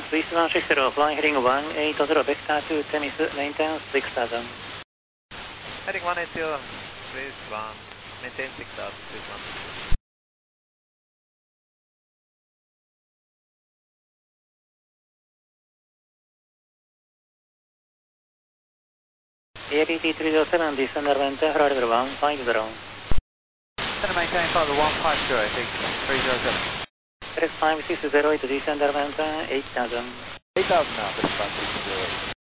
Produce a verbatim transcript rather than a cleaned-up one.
Swiss one six zero, flying heading one eight zero, vector to Temis, maintain six thousand. Heading one eight zero, Swiss one, maintain six thousand, Swiss one. A B T three zero seven, descender maintain, horizon one five zero. Descender maintain, flight one five zero, I think, three zero seven. Press five six zero eight, descender maintain eight thousand. eight thousand now, press five six zero eight.